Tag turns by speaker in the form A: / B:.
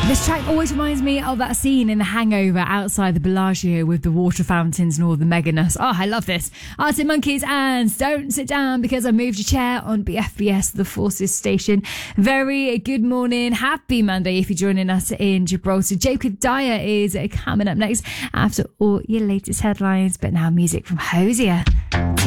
A: This track always reminds me of that scene in The Hangover outside the Bellagio with the water fountains and all the meganess. Oh, I love this. Arctic Monkeys and Don't Sit Down Because I Moved Your Chair on BFBS, the Forces station. Very good morning. Happy Monday if you're joining us in Gibraltar. Jacob Dyer is coming up next after all your latest headlines. But now music from Hosier.